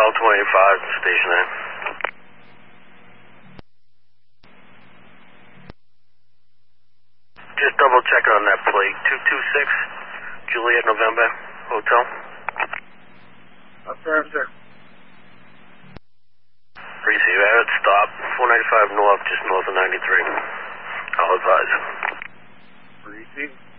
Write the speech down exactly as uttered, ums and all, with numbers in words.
Delta one eighty-five, station nine. Just double checking on that plate. two two six, Juliet November, Hotel. Affirm, sir. Receive, air at stop, four ninety-five north, just north of ninety-three. I'll advise. Receive.